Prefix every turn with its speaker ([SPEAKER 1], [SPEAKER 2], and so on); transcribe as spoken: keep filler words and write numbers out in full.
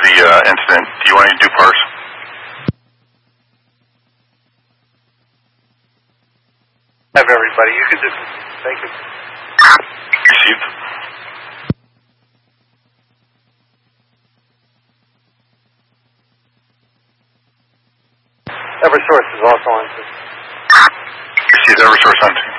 [SPEAKER 1] the uh, incident. Do you want to do parse?
[SPEAKER 2] Have everybody. You can just thank you.
[SPEAKER 1] Received.
[SPEAKER 2] Eversource is also on.
[SPEAKER 1] Received. Eversource on.